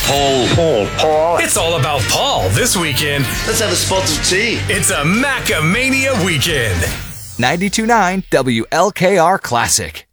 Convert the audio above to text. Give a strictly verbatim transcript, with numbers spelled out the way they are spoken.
Paul. Paul. Paul. It's all about Paul this weekend. Let's have a spot of tea. It's a Macamania weekend. ninety-two point nine W L K R Classic.